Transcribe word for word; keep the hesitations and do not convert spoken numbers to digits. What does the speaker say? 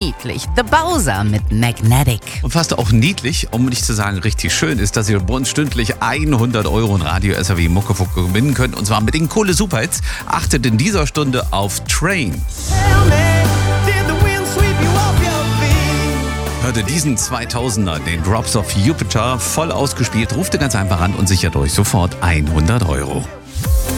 niedlich. The Bowser mit Magnetic. Und fast auch niedlich, um nicht zu sagen richtig schön, ist, dass ihr bei uns stündlich hundert Euro in Radio S R W Muckefuck gewinnen könnt. Und zwar mit den Kohle Superhits. Achtet in dieser Stunde auf Train. Hörte diesen zweitausender, den Drops of Jupiter, voll ausgespielt. Ruft ihr ganz einfach an und sichert euch sofort hundert Euro.